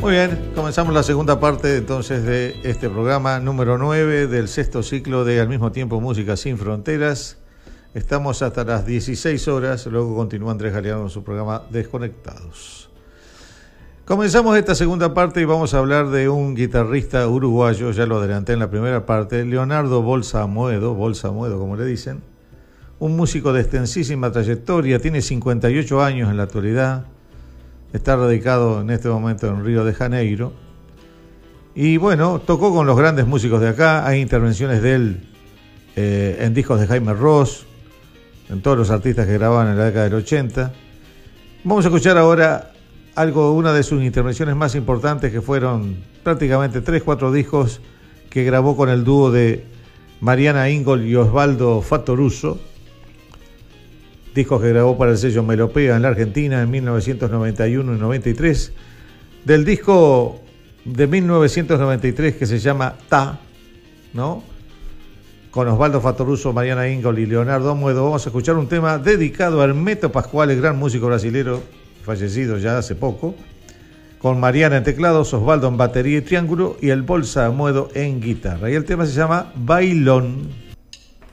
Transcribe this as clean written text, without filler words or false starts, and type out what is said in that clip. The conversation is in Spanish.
Muy bien, comenzamos la segunda parte entonces de este programa número 9 del sexto ciclo de Al mismo tiempo Música sin Fronteras. Estamos hasta las 16 horas, luego continúa Andrés Galeano con su programa Desconectados. Comenzamos esta segunda parte y vamos a hablar de un guitarrista uruguayo, ya lo adelanté en la primera parte, Leonardo Bolsa Amoedo como le dicen, un músico de extensísima trayectoria, tiene 58 años en la actualidad. Está radicado en este momento en Río de Janeiro. Y bueno, tocó con los grandes músicos de acá. Hay intervenciones de él en discos de Jaime Ross, en todos los artistas que grababan en la década del 80. Vamos a escuchar ahora una de sus intervenciones más importantes, que fueron prácticamente 3-4 discos que grabó con el dúo de Mariana Ingol y Osvaldo Fattoruso. Discos que grabó para el sello Melopea en la Argentina en 1991 y 93. Del disco de 1993 que se llama Ta, ¿no? Con Osvaldo Fattoruso, Mariana Ingol y Leonardo Amoedo, vamos a escuchar un tema dedicado a Hermeto Pascual, el gran músico brasilero, fallecido ya hace poco, con Mariana en teclados, Osvaldo en batería y triángulo y el Bolsa Amoedo en guitarra. Y el tema se llama Bailón.